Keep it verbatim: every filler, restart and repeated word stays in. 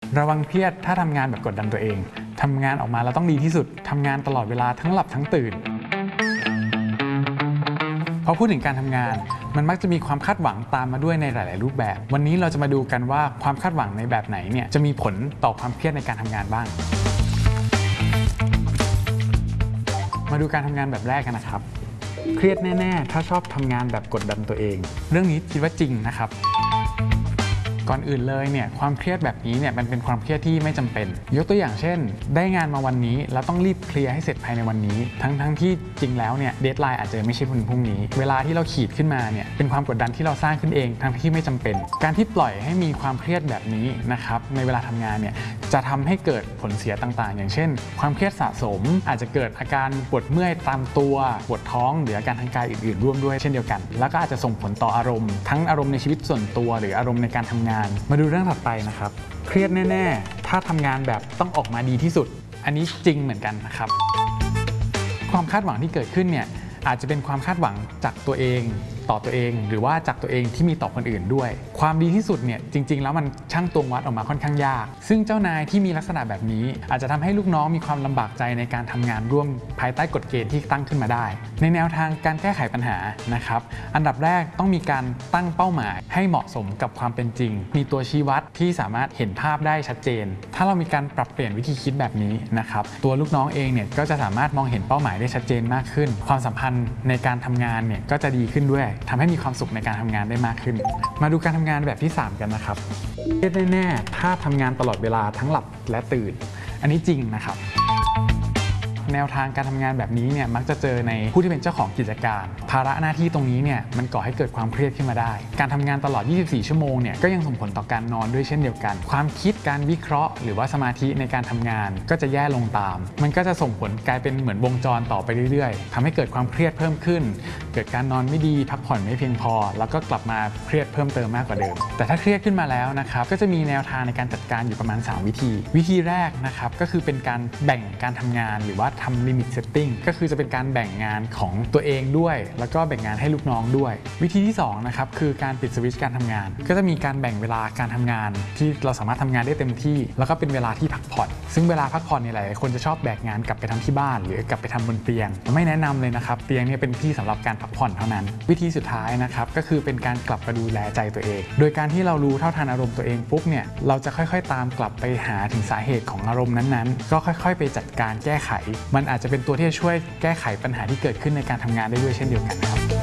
ระวังเครียดถ้าทำงานแบบกดดันตัวเองทำงานออกมาแล้วต้องดีที่สุดทำงานตลอดเวลาทั้งหลับทั้งตื่นพอพูดถึงการทำงานมันมักจะมีความคาดหวังตามมาด้วยในหลายๆรูปแบบวันนี้เราจะมาดูกันว่าความคาดหวังในแบบไหนเนี่ยจะมีผลต่อความเครียดในการทำงานบ้างมาดูการทำงานแบบแรกกันนะครับเครียดแน่ๆถ้าชอบทำงานแบบกดดันตัวเองเรื่องนี้คิดว่าจริงนะครับก่อนอื่นเลยเนี่ยความเครียดแบบนี้เนี่ยมันเป็นความเครียดที่ไม่จำเป็นยกตัวอย่างเช่นได้งานมาวันนี้แล้วต้องรีบเคลียร์ให้เสร็จภายในวันนี้ทั้งทั้งที่จริงแล้วเนี่ยเดดไลน์อาจจะไม่ใช่วันพรุ่งนี้เวลาที่เราขีดขึ้นมาเนี่ยเป็นความกดดันที่เราสร้างขึ้นเองทั้งที่ไม่จำเป็นการที่ปล่อยให้มีความเครียดแบบนี้นะครับในเวลาทำงานเนี่ยจะทำให้เกิดผลเสียต่างๆอย่างเช่นความเครียดสะสมอาจจะเกิดอาการปวดเมื่อยตามตัวปวดท้องหรืออาการทางกายอื่นๆร่วมด้วยเช่นเดียวกันแล้วก็อาจจะส่งผลต่ออารมณ์ทั้งอารมณ์ในชีวิตส่วนตัวหรืออารมณ์ในการทำงานมาดูเรื่องถัดไปนะครับเครียดแน่ๆถ้าทำงานแบบต้องออกมาดีที่สุดอันนี้จริงเหมือนกันนะครับความคาดหวังที่เกิดขึ้นเนี่ยอาจจะเป็นความคาดหวังจากตัวเองต่อตัวเองหรือว่าจากตัวเองที่มีต่อคนอื่นด้วยความดีที่สุดเนี่ยจริงๆแล้วมันช่างตวงวัดออกมาค่อนข้างยากซึ่งเจ้านายที่มีลักษณะแบบนี้อาจจะทำให้ลูกน้องมีความลำบากใจในการทำงานร่วมภายใต้กฎเกณฑ์ที่ตั้งขึ้นมาได้ในแนวทางการแก้ไขปัญหานะครับอันดับแรกต้องมีการตั้งเป้าหมายให้เหมาะสมกับความเป็นจริงมีตัวชี้วัดที่สามารถเห็นภาพได้ชัดเจนถ้าเรามีการปรับเปลี่ยนวิธีคิดแบบนี้นะครับตัวลูกน้องเองเนี่ยก็จะสามารถมองเห็นเป้าหมายได้ชัดเจนมากขึ้นความสัมพันธ์ในการทำงานเนี่ยก็จะดีขึ้นด้วยทำให้มีความสุขในการทำงานได้มากขึ้นมาดูการทำงานแบบที่สามกันนะครับเครียดแน่ๆถ้าทำงานตลอดเวลาทั้งหลับและตื่นอันนี้จริงนะครับแนวทางการทำงานแบบนี้เนี่ยมักจะเจอในผู้ที่เป็นเจ้าของกิจการภาระหน้าที่ตรงนี้เนี่ยมันก่อให้เกิดความเครียดขึ้นมาได้การทำงานตลอดยี่สิบสี่ชั่วโมงเนี่ยก็ยังส่งผลต่อการนอนด้วยเช่นเดียวกันความคิดการวิเคราะห์หรือว่าสมาธิในการทำงานก็จะแย่ลงตามมันก็จะส่งผลกลายเป็นเหมือนวงจรต่อไปเรื่อยๆทำให้เกิดความเครียดเพิ่มขึ้นเกิดการนอนไม่ดีพักผ่อนไม่เพียงพอแล้วก็กลับมาเครียดเพิ่มเติมมากกว่าเดิมแต่ถ้าเครียดขึ้นมาแล้วนะครับก็จะมีแนวทางในการจัดการอยู่ประมาณสามวิธีวิธีแรกนะครับก็คือเป็นการแบ่งการทำงานหรือว่าทำลิมิตเซตติ้งก็คือจะเป็นการแบ่งงานของตัวเองด้วยแล้วก็แบ่งงานให้ลูกน้องด้วยวิธีที่สองนะครับคือการปิดสวิตช์การทำงานก็จะมีการแบ่งเวลาการทำงานที่เราสามารถทำงานได้เต็มที่แล้วก็เป็นเวลาที่พักผ่อนซึ่งเวลาพักผ่อนเนี่ยหลายคนจะชอบแบกงานกลับไปทำที่บ้านหรือกลับไปทำบนเตียงไม่แนะนำเลยนะครับเตียงเนี่ยเป็นที่สำหรับการพักผ่อนเท่านั้นวิธีสุดท้ายนะครับก็คือเป็นการกลับมาดูแลใจตัวเองโดยการที่เรารู้เท่าทันอารมณ์ตัวเองปุ๊บเนี่ยเราจะค่อยๆตามกลับไปหาถึงสาเหตุของอารมณ์นั้นๆก็ค่อยๆไปจัดการแก้ไขมันอาจจะเป็นตัวที่จะช่วยแก้ไขปัญหาที่เกิดขึ้นในการทำงานได้ด้วยเช่นเดียวกันครับ